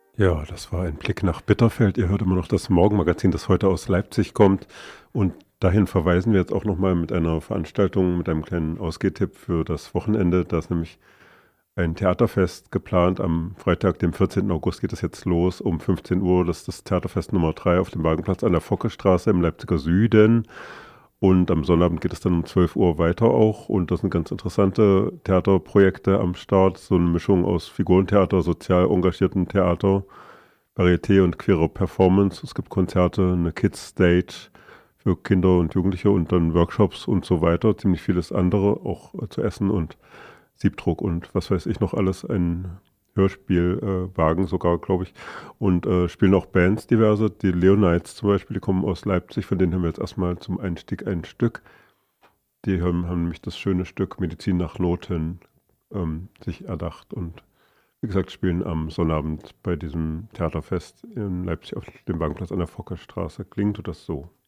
Ja, das war ein Blick nach Bitterfeld. Ihr hört immer noch das Morgenmagazin, das heute aus Leipzig kommt. Und dahin verweisen wir jetzt auch nochmal mit einer Veranstaltung, mit einem kleinen Ausgehtipp für das Wochenende. Da ist nämlich ein Theaterfest geplant. Am Freitag, dem 14. August, geht es jetzt los um 15 Uhr. Das ist das Theaterfest Nummer 3 auf dem Wagenplatz an der Fockestraße im Leipziger Süden. Und am Sonnabend geht es dann um 12 Uhr weiter auch. Und das sind ganz interessante Theaterprojekte am Start. So eine Mischung aus Figurentheater, sozial engagiertem Theater, Varieté und queere Performance. Es gibt Konzerte, eine Kids Stage für Kinder und Jugendliche und dann Workshops und so weiter. Ziemlich vieles andere, auch zu essen und Siebdruck und was weiß ich noch alles. Ein Hörspielwagen sogar, glaube ich. Und spielen auch Bands diverse. Die Leonites zum Beispiel, die kommen aus Leipzig. Von denen haben wir jetzt erstmal zum Einstieg ein Stück. Die haben nämlich das schöne Stück Medizin nach Noten sich erdacht und wie gesagt, spielen am Sonnabend bei diesem Theaterfest in Leipzig auf dem Wagenplatz an der Fockerstraße. Klingt das so?